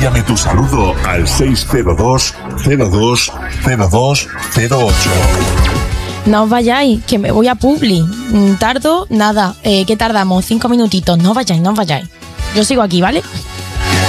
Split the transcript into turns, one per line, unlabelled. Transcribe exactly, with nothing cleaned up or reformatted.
Envíame tu saludo al seis cero dos cero dos cero dos cero ocho.
No os vayáis, que me voy a Publi. Tardo, nada. Eh, ¿Qué tardamos? Cinco minutitos. No os vayáis, no os vayáis. Yo sigo aquí, ¿vale?